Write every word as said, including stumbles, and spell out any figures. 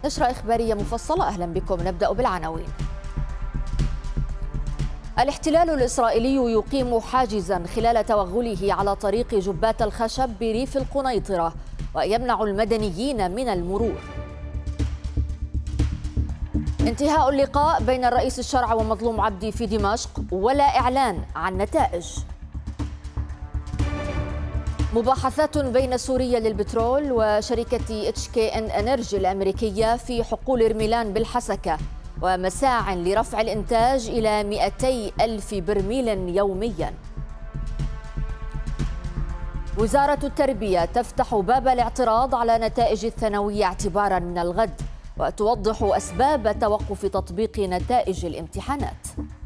نشرة إخبارية مفصلة، أهلا بكم. نبدأ بالعناوين. الاحتلال الإسرائيلي يقيم حاجزا خلال توغله على طريق جبات الخشب بريف القنيطرة ويمنع المدنيين من المرور. انتهاء اللقاء بين الرئيس الشرع ومظلوم عبدي في دمشق ولا إعلان عن نتائج. مباحثات بين سوريا للبترول وشركة اتش كي ان انرجي الأمريكية في حقول إرميلان بالحسكة، ومساع لرفع الإنتاج إلى مئتي ألف برميل يوميا. وزارة التربية تفتح باب الاعتراض على نتائج الثانوية اعتبارا من الغد، وتوضح أسباب توقف تطبيق نتائج الامتحانات.